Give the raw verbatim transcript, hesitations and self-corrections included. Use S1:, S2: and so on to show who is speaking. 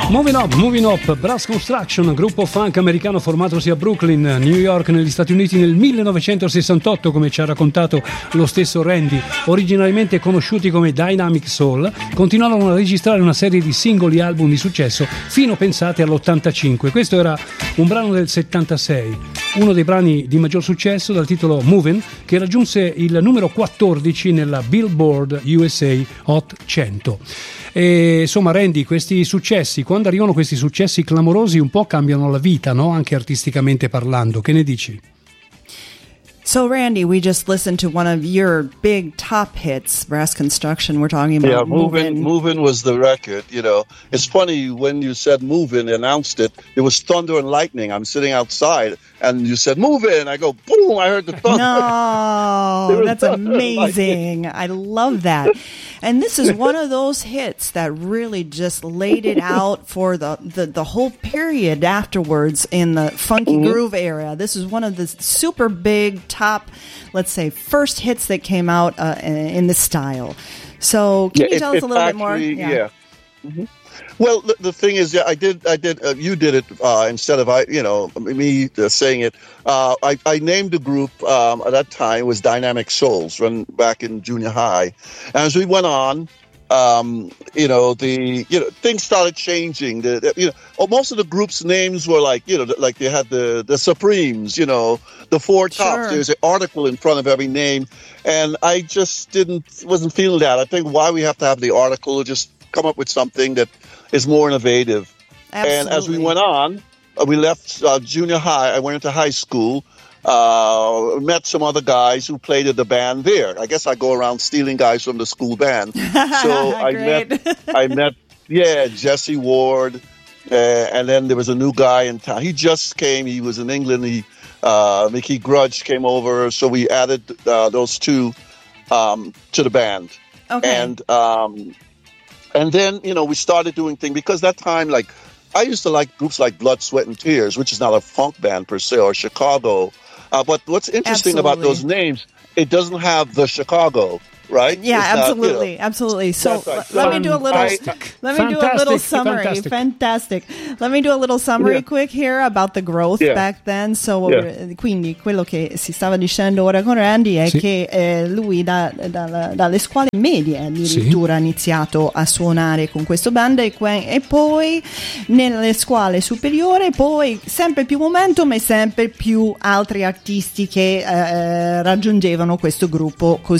S1: Moving Up, Moving Up, Brass Construction, gruppo funk americano formatosi a Brooklyn, New York, negli Stati Uniti nel millenovecentosessantotto, come ci ha raccontato lo stesso Randy. Originariamente conosciuti come Dynamic Soul, continuarono a registrare una serie di singoli album di successo fino, pensate, all'ottantacinque. Questo era un brano del settantasei, uno dei brani di maggior successo dal titolo Movin', che raggiunse il numero quattordici nella Billboard U S A Hot cento. E insomma, Randy, questi successi, quando arrivano questi successi clamorosi, un po' cambiano la vita, no? Anche artisticamente parlando. Che ne dici?
S2: So, Randy, we just listened to one of your big top hits, Brass Construction. We're talking about
S3: yeah,
S2: Movin'.
S3: Movin'. Movin' was the record, you know. It's funny, when you said Movin', announced it, it was thunder and lightning. I'm sitting outside, and you said, Movin'. I go, boom, I heard the thunder.
S2: No, that's amazing. I love that. And this is one of those hits that really just laid it out for the, the, the whole period afterwards in the funky mm-hmm. groove era. This is one of the super big top, let's say, first hits that came out uh, in this style. So can
S3: yeah,
S2: you tell
S3: it,
S2: us a little
S3: actually,
S2: bit more?
S3: Yeah. yeah. Mm-hmm. Well, the, the thing is, yeah, I did, I did, uh, you did it uh, instead of I, you know, me uh, saying it. Uh, I, I named the group um, at that time was Dynamic Souls, run back in junior high, and as we went on, um, you know, the you know things started changing. The, the you know, oh, most of the group's names were like you know, like they had the the Supremes, you know, the Four Tops.
S2: Sure.
S3: There's an article in front of every name, and I just didn't wasn't feeling that. I think why we have to have the article, just come up with something that is more innovative.
S2: Absolutely.
S3: And as we went on, uh, we left uh, junior high. I went into high school, uh, met some other guys who played in the band there. I guess I go around stealing guys from the school band. So I met, I met, yeah, Jesse Ward, uh, and then there was a new guy in town. He just came. He was in England. He, uh, Mickey Grudge came over, so we added uh, those two um, to the band.
S2: Okay.
S3: And um, And then, you know, we started doing things because that time, like, I used to like groups like Blood, Sweat, and Tears, which is not a funk band per se, or Chicago. Uh, but what's interesting
S2: Absolutely.
S3: about those names, it doesn't have the Chicago, right?
S2: Yeah,
S3: It's not,
S2: absolutely,
S3: you know,
S2: absolutely. So
S3: right.
S2: l- let me do a little.
S3: I,
S2: let me do a little
S1: Fantastic,
S2: summary.
S1: fantastic.
S2: Fantastic. Let me do a little summary
S3: Yeah.
S2: quick here about the growth
S3: Yeah.
S2: back then. So,
S3: Yeah.
S2: eh, quindi quello che si stava dicendo ora con Randy è
S1: Sì.
S2: che eh, lui da, da, dalle scuole medie addirittura ha iniziato a suonare con questo band e, que- e poi nelle scuole superiori, poi sempre più momento, ma sempre più altri artisti che eh, raggiungevano questo gruppo così